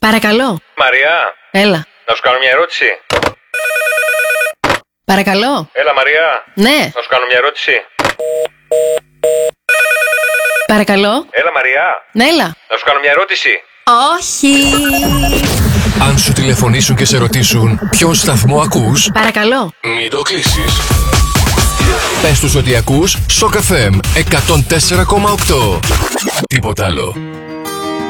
Παρακαλώ. Μαριά. Έλα. Να σου κάνω μια ερώτηση. Παρακαλώ. Έλα, Μαριά. Ναι. Να σου κάνω μια ερώτηση. Παρακαλώ. Έλα, Μαριά. Ναι, έλα. Να σου κάνω μια ερώτηση. Όχι. Αν σου τηλεφωνήσουν και σε ρωτήσουν ποιο σταθμό ακούς, Παρακαλώ. μην το κλείσεις. Πες τους ότι ακούς Shock FM 104,8. Τίποτα άλλο.